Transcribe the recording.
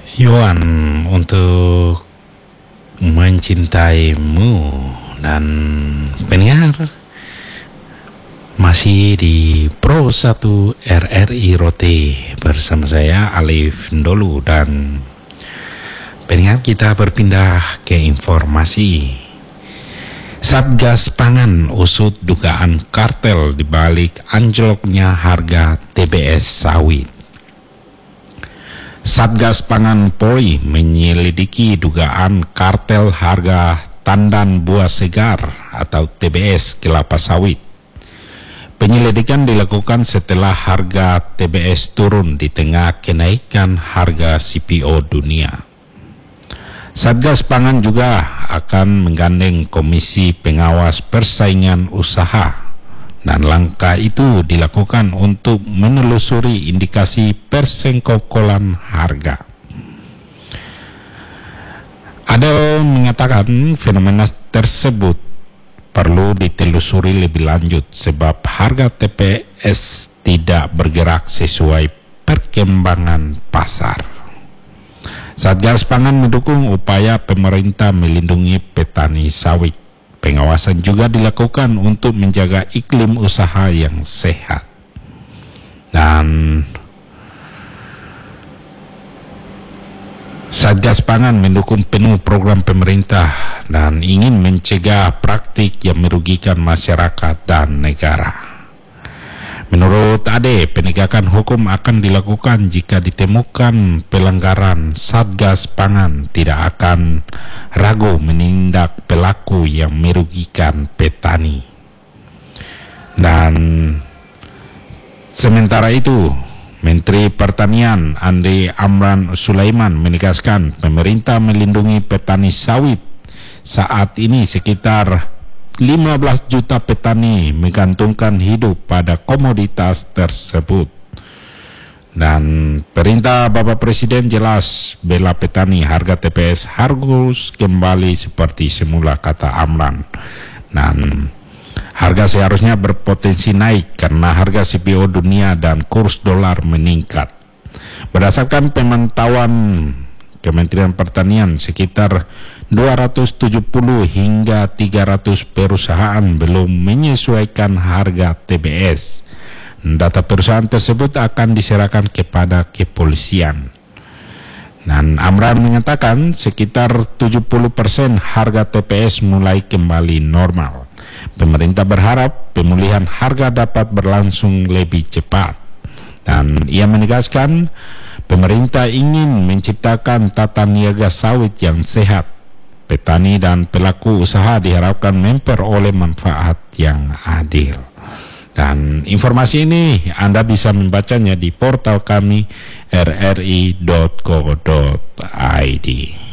Yohan untuk mencintaimu. Dan pendengar, masih di Pro 1 RRI Rote bersama saya Alif Ndolu. Dan pendengar, kita berpindah ke informasi. Satgas Pangan usut dugaan kartel di balik anjloknya harga TBS sawit. Satgas Pangan Polri menyelidiki dugaan kartel harga tandan buah segar atau TBS kelapa sawit. Penyelidikan dilakukan setelah harga TBS turun di tengah kenaikan harga CPO dunia. Satgas Pangan juga akan menggandeng Komisi Pengawas Persaingan Usaha, dan langkah itu dilakukan untuk menelusuri indikasi persengkokolan harga. Ada mengatakan fenomena tersebut perlu ditelusuri lebih lanjut sebab harga TBS tidak bergerak sesuai perkembangan pasar. Satgas Pangan mendukung upaya pemerintah melindungi petani sawit. Pengawasan juga dilakukan untuk menjaga iklim usaha yang sehat. Dan Satgas Pangan mendukung penuh program pemerintah dan ingin mencegah praktik yang merugikan masyarakat dan negara. Menurut Ade, penegakan hukum akan dilakukan jika ditemukan pelanggaran. Satgas Pangan tidak akan ragu menindak pelaku yang merugikan petani. Dan sementara itu, Menteri Pertanian Andi Amran Sulaiman menegaskan pemerintah melindungi petani sawit. Saat ini sekitar 15 juta petani menggantungkan hidup pada komoditas tersebut. Dan perintah Bapak Presiden jelas, bela petani, harga TBS harus kembali seperti semula, kata Amran. Dan harga seharusnya berpotensi naik karena harga CPO dunia dan kurs dolar meningkat. Berdasarkan pemantauan Kementerian Pertanian, sekitar 270 hingga 300 perusahaan belum menyesuaikan harga TBS. Data perusahaan tersebut akan diserahkan kepada kepolisian. Dan Amran menyatakan sekitar 70% harga TBS mulai kembali normal. Pemerintah berharap pemulihan harga dapat berlangsung lebih cepat. Dan ia menegaskan pemerintah ingin menciptakan tata niaga sawit yang sehat. Petani dan pelaku usaha diharapkan memperoleh manfaat yang adil. Dan informasi ini Anda bisa membacanya di portal kami rri.co.id.